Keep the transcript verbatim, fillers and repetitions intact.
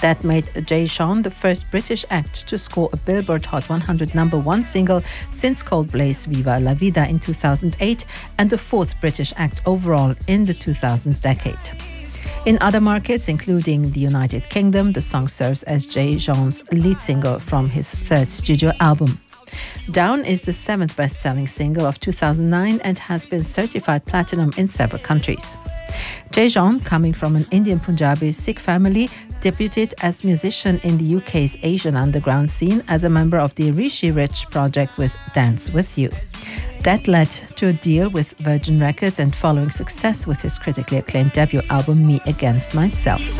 That made Jay Sean the first British act to score a Billboard Hot one hundred number one single since Coldplay's Viva La Vida in two thousand eight, and the fourth British act overall in the two thousands decade. In other markets, including the United Kingdom, the song serves as Jay Sean's lead single from his third studio album. Down is the seventh best-selling single of two thousand nine and has been certified platinum in several countries. Jay Sean, coming from an Indian Punjabi Sikh family, debuted as musician in the U K's Asian underground scene as a member of the Rishi Rich project with Dance With You. That led to a deal with Virgin Records and following success with his critically acclaimed debut album Me Against Myself.